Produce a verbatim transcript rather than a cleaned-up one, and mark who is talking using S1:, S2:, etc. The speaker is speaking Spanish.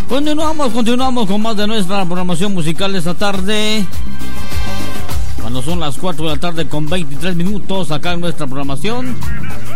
S1: Continuamos, continuamos con más de nuestra programación musical esta tarde. Cuando son las cuatro de la tarde con veintitrés minutos acá en nuestra programación.